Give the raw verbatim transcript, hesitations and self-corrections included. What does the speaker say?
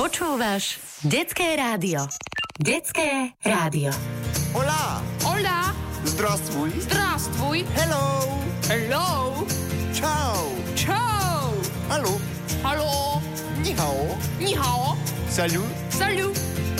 Počúvaš Detské rádio. Detské rádio. Hola. Hola. Здравствуй. Здравствуй. Hello. Hello. Ciao. Ciao. Allô. Hallo. Ni hao. Ni hao. Salut. Salut.